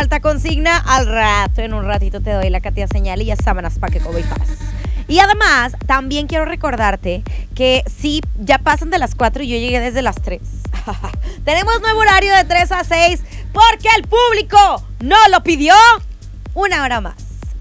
alta consigna. Al rato, en un ratito te doy la cantidad señal y ya sábanas para que cobijas. Y además, también quiero recordarte que sí, ya pasan de las 4 y yo llegué desde las 3. Tenemos nuevo horario de 3 a 6 porque el público no lo pidió. Una hora más.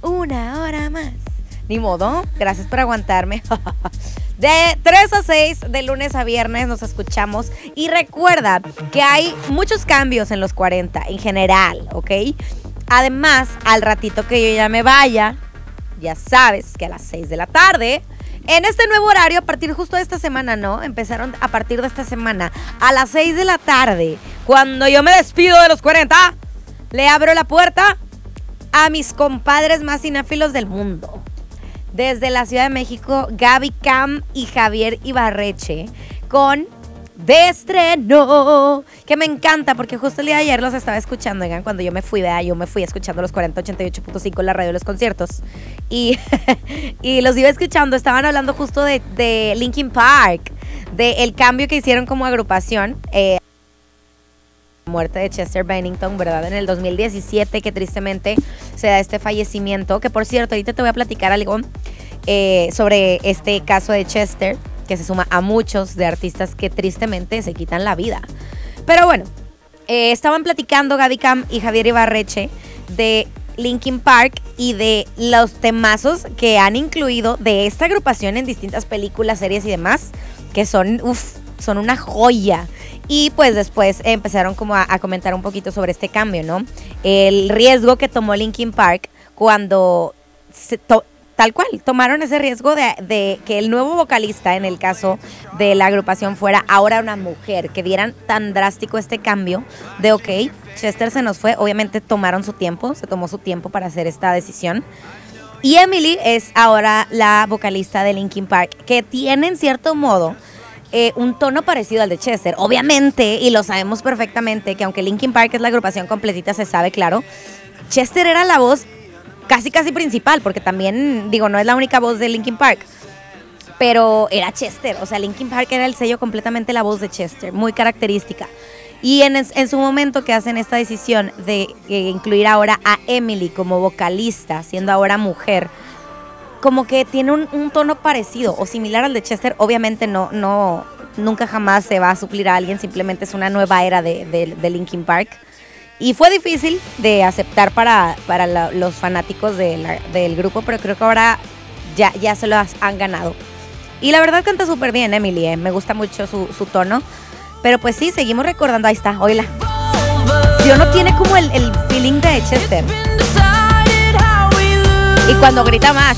Ni modo, gracias por aguantarme. De 3 a 6, de lunes a viernes nos escuchamos. Y recuerda que hay muchos cambios en los 40 en general, ¿ok? Además, al ratito que yo ya me vaya, ya sabes que a las 6 de la tarde, en este nuevo horario, a partir justo de esta semana, ¿no? Empezaron a partir de esta semana, a las 6 de la tarde, cuando yo me despido de los 40, le abro la puerta a mis compadres más cinéfilos del mundo. Desde la Ciudad de México, Gaby Cam y Javier Ibarreche con De Estreno, que me encanta porque justo el día de ayer los estaba escuchando. Oigan, cuando yo me fui, ¿verdad? Yo me fui escuchando los 4088.5 en la radio de los conciertos y los iba escuchando. Estaban hablando justo de Linkin Park, del cambio que hicieron como agrupación. Muerte de Chester Bennington, ¿verdad? En el 2017, que tristemente se da este fallecimiento, que por cierto, ahorita te voy a platicar algo sobre este caso de Chester, que se suma a muchos de artistas que tristemente se quitan la vida. Pero bueno, estaban platicando Gaby Cam y Javier Ibarreche de Linkin Park y de los temazos que han incluido de esta agrupación en distintas películas, series y demás, que son una joya. Y pues después empezaron como a comentar un poquito sobre este cambio, ¿no? El riesgo que tomó Linkin Park cuando tal cual, tomaron ese riesgo de que el nuevo vocalista, en el caso de la agrupación, fuera ahora una mujer, que vieran tan drástico este cambio de ok, Chester se nos fue, obviamente se tomó su tiempo para hacer esta decisión. Y Emily es ahora la vocalista de Linkin Park, que tiene en cierto modo un tono parecido al de Chester, obviamente, y lo sabemos perfectamente, que aunque Linkin Park es la agrupación completita, se sabe, claro, Chester era la voz casi principal, porque también, digo, no es la única voz de Linkin Park, pero era Chester, o sea, Linkin Park era el sello completamente la voz de Chester, muy característica. Y en su momento que hacen esta decisión de incluir ahora a Emily como vocalista, siendo ahora mujer, como que tiene un tono parecido o similar al de Chester. Obviamente nunca jamás se va a suplir a alguien, simplemente es una nueva era de Linkin Park. Y fue difícil de aceptar para los fanáticos del grupo, pero creo que ahora ya se lo han ganado. Y la verdad canta súper bien Emily, me gusta mucho su tono. Pero pues sí, seguimos recordando, ahí está, oíla. Si uno tiene como el feeling de Chester. Y cuando grita más.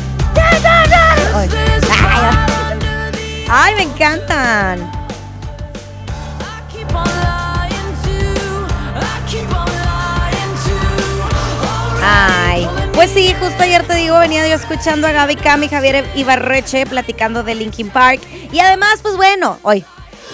Ay, me encantan. Ay, pues sí, justo ayer te digo, venía yo escuchando a Gaby Cam y Javier Ibarreche platicando de Linkin Park. Y además, pues bueno, hoy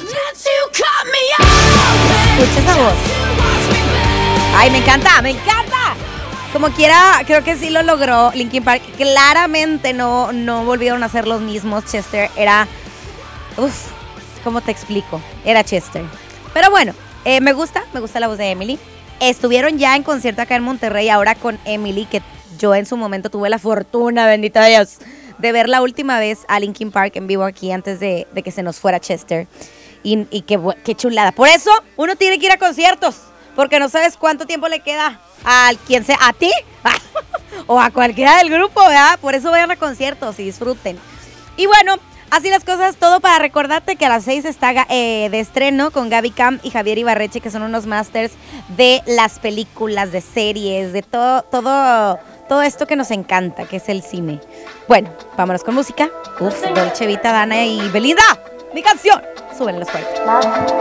escucha esa voz. Ay, me encanta. Como quiera, creo que sí lo logró Linkin Park. Claramente no volvieron a ser los mismos. Chester era... ¿cómo te explico? Era Chester. Pero bueno, me gusta la voz de Emily. Estuvieron ya en concierto acá en Monterrey, ahora con Emily, que yo en su momento tuve la fortuna, bendito Dios, de ver la última vez a Linkin Park en vivo aquí antes de que se nos fuera Chester. Y qué chulada. Por eso uno tiene que ir a conciertos, porque no sabes cuánto tiempo le queda a quien sea, a ti o a cualquiera del grupo, ¿verdad? Por eso vayan a conciertos y disfruten. Y bueno, así las cosas, todo para recordarte que a las 6 está de estreno con Gaby Cam y Javier Ibarreche, que son unos masters de las películas, de series, de todo esto que nos encanta, que es el cine. Bueno, vámonos con música. Dolce Vita, Dana y Belinda, mi canción. Suben los cuartos.